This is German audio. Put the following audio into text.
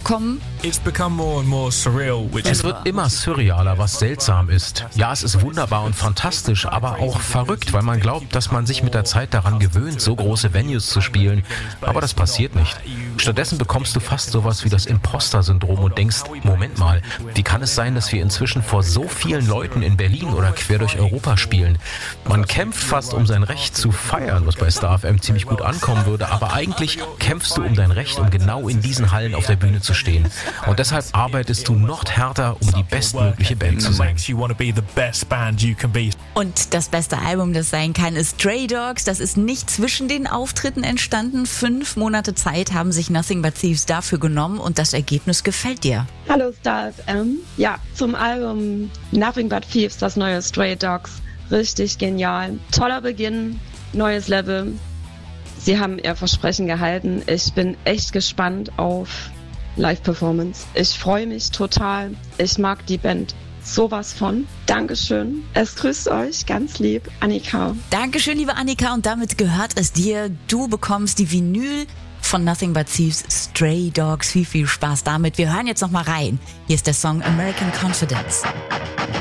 kommen? Es wird immer surrealer, was seltsam ist. Ja, es ist wunderbar und fantastisch, aber auch verrückt, weil man glaubt, dass man sich mit der Zeit daran gewöhnt, so große Venues zu spielen. Aber das passiert nicht. Stattdessen bekommst du fast sowas wie das Imposter-Syndrom und denkst, Moment mal, wie kann es sein, dass wir inzwischen vor so vielen Leuten in Berlin oder quer durch Europa spielen? Man kämpft fast um sein Recht zu feiern, was bei Star FM ziemlich gut ankommen würde, aber eigentlich kämpfst du um dein Recht, um genau in diesen Hallen auf der Bühne zu stehen. Und deshalb arbeitest du noch härter, um die bestmögliche Band zu sein. Und das beste Album, das sein kann, ist Stray Dogs. Das ist nicht zwischen den Auftritten entstanden. 5 Monate Zeit haben sich Nothing But Thieves dafür genommen und das Ergebnis gefällt dir. Hallo Star FM. Ja, zum Album Nothing But Thieves, das neue Stray Dogs. Richtig genial. Toller Beginn, neues Level. Sie haben ihr Versprechen gehalten. Ich bin echt gespannt auf Live-Performance. Ich freue mich total. Ich mag die Band sowas von. Dankeschön. Es grüßt euch ganz lieb, Annika. Dankeschön, liebe Annika. Und damit gehört es dir. Du bekommst die Vinyl von Nothing But Thieves, Stray Dogs. Viel Spaß damit. Wir hören jetzt noch mal rein. Hier ist der Song American Confidence.